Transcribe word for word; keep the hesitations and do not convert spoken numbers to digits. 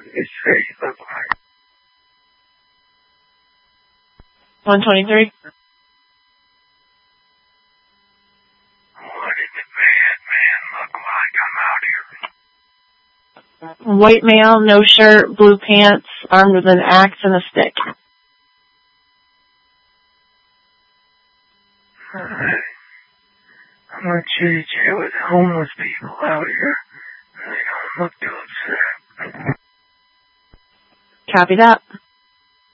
his face look like? one twenty-three. What did the bad man look like? I'm out here. White male, no shirt, blue pants, armed with an axe and a stick. Alright. I'm gonna treat you with homeless people out here. They don't look too upset. Copy that.